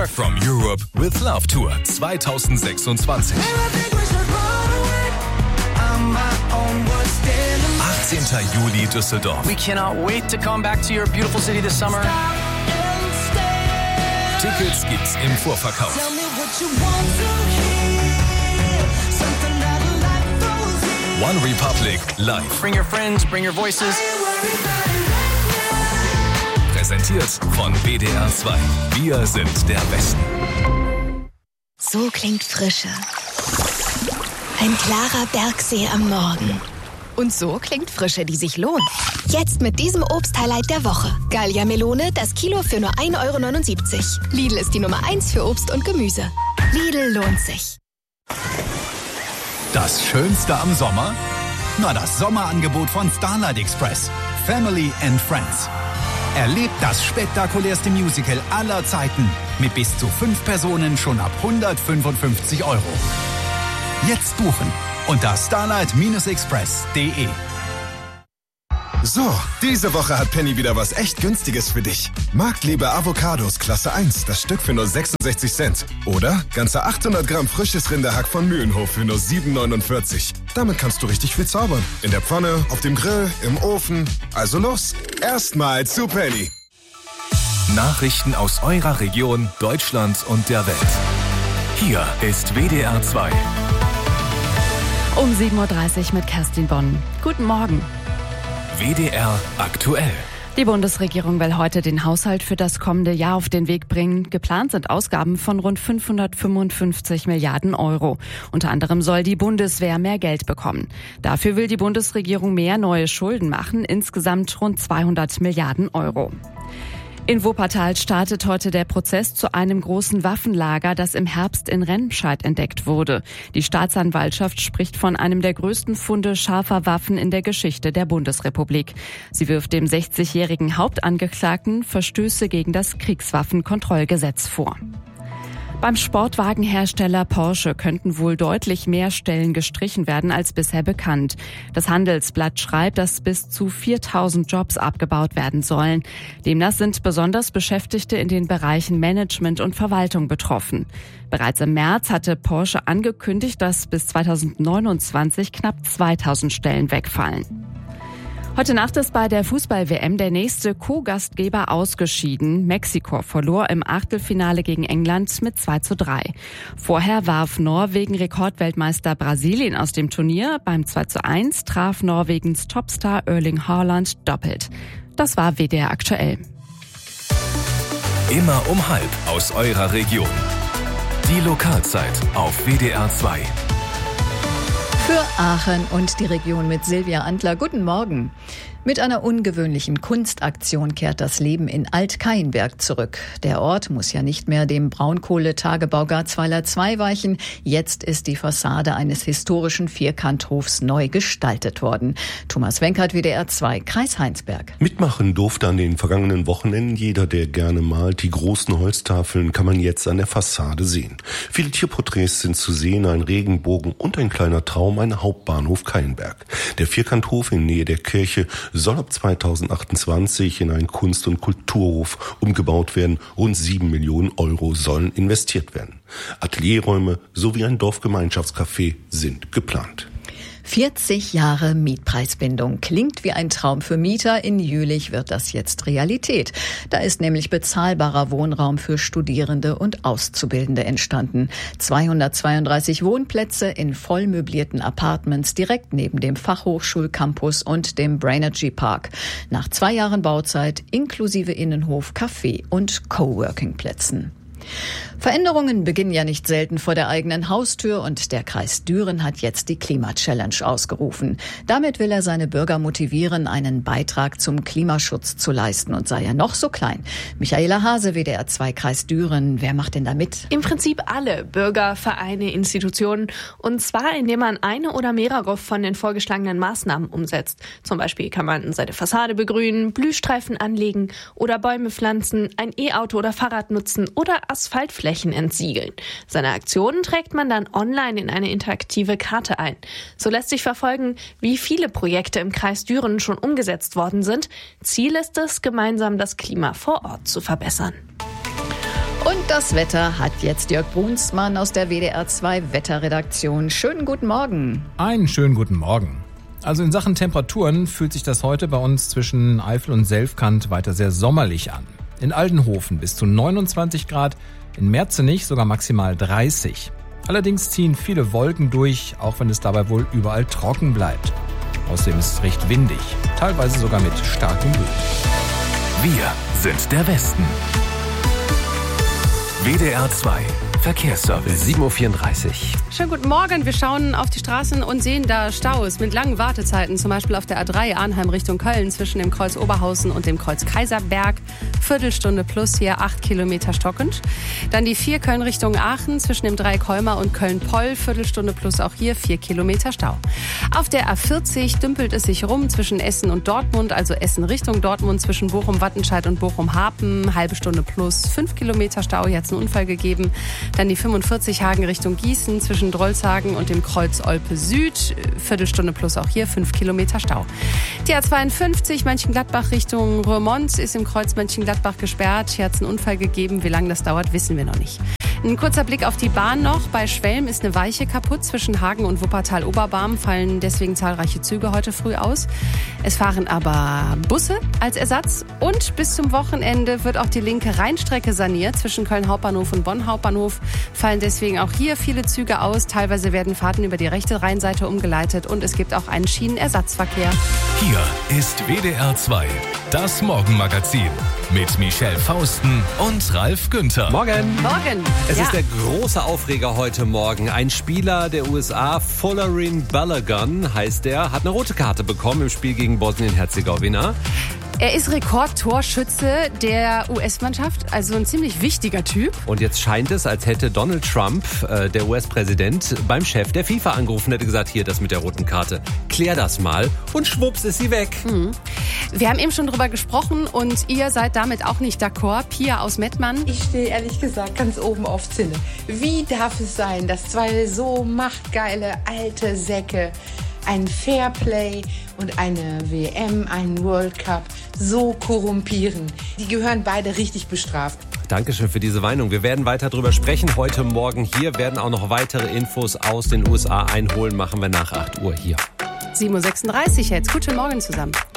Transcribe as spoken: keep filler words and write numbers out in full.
From Europe with Love Tour zwanzig sechsundzwanzig. achtzehnten Juli Düsseldorf. We cannot wait to come back to your beautiful city this summer. Tickets gibt's im Vorverkauf. One Republic live. Bring your friends, bring your voices. Präsentiert von W D R zwei. Wir sind der Westen. So klingt Frische. Ein klarer Bergsee am Morgen. Und so klingt Frische, die sich lohnt. Jetzt mit diesem Obst-Highlight der Woche. Gallia Melone, das Kilo für nur ein Euro neunundsiebzig. Lidl ist die Nummer eins für Obst und Gemüse. Lidl lohnt sich. Das Schönste am Sommer? Na, das Sommerangebot von Starlight Express. Family and Friends. Erlebt das spektakulärste Musical aller Zeiten mit bis zu fünf Personen schon ab hundertfünfundfünfzig Euro. Jetzt buchen unter starlight express punkt de. So, diese Woche hat Penny wieder was echt Günstiges für dich. Marktliebe Avocados Klasse eins, das Stück für nur sechsundsechzig Cent. Oder ganze achthundert Gramm frisches Rinderhack von Mühlenhof für nur sieben neunundvierzig. Damit kannst du richtig viel zaubern. In der Pfanne, auf dem Grill, im Ofen. Also los, erstmal zu Penny. Nachrichten aus eurer Region, Deutschland und der Welt. Hier ist W D R zwei. Um sieben Uhr dreißig mit Kerstin Bonn. Guten Morgen. W D R aktuell. Die Bundesregierung will heute den Haushalt für das kommende Jahr auf den Weg bringen. Geplant sind Ausgaben von rund fünfhundertfünfundfünfzig Milliarden Euro. Unter anderem soll die Bundeswehr mehr Geld bekommen. Dafür will die Bundesregierung mehr neue Schulden machen, insgesamt rund zweihundert Milliarden Euro. In Wuppertal startet heute der Prozess zu einem großen Waffenlager, das im Herbst in Remscheid entdeckt wurde. Die Staatsanwaltschaft spricht von einem der größten Funde scharfer Waffen in der Geschichte der Bundesrepublik. Sie wirft dem sechzigjährigen Hauptangeklagten Verstöße gegen das Kriegswaffenkontrollgesetz vor. Beim Sportwagenhersteller Porsche könnten wohl deutlich mehr Stellen gestrichen werden als bisher bekannt. Das Handelsblatt schreibt, dass bis zu viertausend Jobs abgebaut werden sollen. Demnach sind besonders Beschäftigte in den Bereichen Management und Verwaltung betroffen. Bereits im März hatte Porsche angekündigt, dass bis zweitausendneunundzwanzig knapp zweitausend Stellen wegfallen. Heute Nacht ist bei der Fußball-W M der nächste Co-Gastgeber ausgeschieden. Mexiko verlor im Achtelfinale gegen England mit zwei zu drei. Vorher warf Norwegen Rekordweltmeister Brasilien aus dem Turnier. Beim zwei zu eins traf Norwegens Topstar Erling Haaland doppelt. Das war W D R aktuell. Immer um halb aus eurer Region. Die Lokalzeit auf W D R zwei. Für Aachen und die Region mit Silvia Antler. Guten Morgen. Mit einer ungewöhnlichen Kunstaktion kehrt das Leben in Alt-Kaienberg zurück. Der Ort muss ja nicht mehr dem Braunkohletagebau Garzweiler zwei weichen. Jetzt ist die Fassade eines historischen Vierkanthofs neu gestaltet worden. Thomas Wenkert, W D R zwei, Kreis Heinsberg. Mitmachen durfte an den vergangenen Wochenenden jeder, der gerne malt. Die großen Holztafeln kann man jetzt an der Fassade sehen. Viele Tierporträts sind zu sehen, ein Regenbogen und ein kleiner Traum, ein Hauptbahnhof Kaienberg. Der Vierkanthof in Nähe der Kirche soll ab zweitausendachtundzwanzig in einen Kunst- und Kulturhof umgebaut werden. Rund sieben Millionen Euro sollen investiert werden. Atelierräume sowie ein Dorfgemeinschaftscafé sind geplant. vierzig Jahre Mietpreisbindung. Klingt wie ein Traum für Mieter. In Jülich wird das jetzt Realität. Da ist nämlich bezahlbarer Wohnraum für Studierende und Auszubildende entstanden. zweihundertzweiunddreißig Wohnplätze in vollmöblierten Apartments direkt neben dem Fachhochschulcampus und dem Brainergy Park. Nach zwei Jahren Bauzeit inklusive Innenhof, Café und Coworking-Plätzen. Veränderungen beginnen ja nicht selten vor der eigenen Haustür und der Kreis Düren hat jetzt die Klima-Challenge ausgerufen. Damit will er seine Bürger motivieren, einen Beitrag zum Klimaschutz zu leisten und sei er noch so klein. Michaela Hase, W D R zwei Kreis Düren. Wer macht denn da mit? Im Prinzip alle Bürger, Vereine, Institutionen und zwar indem man eine oder mehrere von den vorgeschlagenen Maßnahmen umsetzt. Zum Beispiel kann man seine Fassade begrünen, Blühstreifen anlegen oder Bäume pflanzen, ein E-Auto oder Fahrrad nutzen oder Asphaltflächen entsiegeln. Seine Aktionen trägt man dann online in eine interaktive Karte ein. So lässt sich verfolgen, wie viele Projekte im Kreis Düren schon umgesetzt worden sind. Ziel ist es, gemeinsam das Klima vor Ort zu verbessern. Und das Wetter hat jetzt Jörg Brunsmann aus der W D R zwei Wetterredaktion. Schönen guten Morgen. Einen schönen guten Morgen. Also in Sachen Temperaturen fühlt sich das heute bei uns zwischen Eifel und Selfkant weiter sehr sommerlich an. In Aldenhofen bis zu neunundzwanzig Grad, in Merzenich sogar maximal dreißig. Allerdings ziehen viele Wolken durch, auch wenn es dabei wohl überall trocken bleibt. Außerdem ist es recht windig, teilweise sogar mit starkem Wind. Wir sind der Westen. W D R zwei Verkehrsservice. sieben Uhr vierunddreißig. Schönen guten Morgen. Wir schauen auf die Straßen und sehen da Staus mit langen Wartezeiten. Zum Beispiel auf der A drei Arnheim Richtung Köln zwischen dem Kreuz Oberhausen und dem Kreuz Kaiserberg. Viertelstunde plus hier, acht Kilometer stockend. Dann die vier Köln Richtung Aachen zwischen dem Dreieck Holmer und Köln-Poll. Viertelstunde plus auch hier, vier Kilometer Stau. Auf der A vierzig dümpelt es sich rum zwischen Essen und Dortmund, also Essen Richtung Dortmund zwischen Bochum-Wattenscheid und Bochum-Harpen. Halbe Stunde plus, fünf Kilometer Stau. Hier hat es einen Unfall gegeben. Dann die fünfundvierzig Hagen Richtung Gießen zwischen Drolshagen und dem Kreuz Olpe Süd. Viertelstunde plus auch hier, fünf Kilometer Stau. Die A zweiundfünfzig Mönchengladbach Richtung Roermond ist im Kreuz Mönchengladbach gesperrt. Hier hat es einen Unfall gegeben. Wie lange das dauert, wissen wir noch nicht. Ein kurzer Blick auf die Bahn noch. Bei Schwelm ist eine Weiche kaputt. Zwischen Hagen und Wuppertal-Oberbarm fallen deswegen zahlreiche Züge heute früh aus. Es fahren aber Busse als Ersatz. Und bis zum Wochenende wird auch die linke Rheinstrecke saniert. Zwischen Köln Hauptbahnhof und Bonn Hauptbahnhof fallen deswegen auch hier viele Züge aus. Teilweise werden Fahrten über die rechte Rheinseite umgeleitet. Und es gibt auch einen Schienenersatzverkehr. Hier ist W D R zwei, das Morgenmagazin mit Michelle Fausten und Ralf Günther. Morgen. Morgen. Es ja. ist der große Aufreger heute Morgen. Ein Spieler der U S A, Folarin Balogun heißt er, hat eine rote Karte bekommen im Spiel gegen Bosnien-Herzegowina. Er ist Rekordtorschütze der U S-Mannschaft, also ein ziemlich wichtiger Typ. Und jetzt scheint es, als hätte Donald Trump, äh, der U S-Präsident, beim Chef der FIFA angerufen, hätte gesagt, hier, das mit der roten Karte, klär das mal. Und schwupps ist sie weg. Mhm. Wir haben eben schon drüber gesprochen und ihr seid damit auch nicht d'accord. Pia aus Mettmann. Ich stehe ehrlich gesagt ganz oben auf Zinne. Wie darf es sein, dass zwei so machtgeile alte Säcke ein Fairplay und eine W M, einen World Cup so korrumpieren? Die gehören beide richtig bestraft. Dankeschön für diese Meinung. Wir werden weiter drüber sprechen heute Morgen hier, werden auch noch weitere Infos aus den U S A einholen, machen wir nach acht Uhr hier. sieben Uhr sechsunddreißig jetzt. Guten Morgen zusammen.